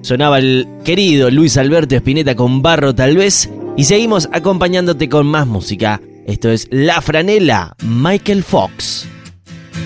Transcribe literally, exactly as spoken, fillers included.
Sonaba el querido Luis Alberto Spinetta con Barro tal vez. Y seguimos acompañándote con más música. Esto es La Franela, Michael Fox.